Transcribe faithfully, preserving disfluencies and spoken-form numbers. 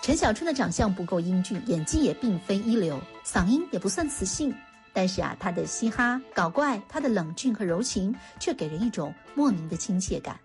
陈小春的长相不够英俊，演技也并非一流，嗓音也不算磁性，但是啊，他的嘻哈搞怪，他的冷峻和柔情，却给人一种莫名的亲切感。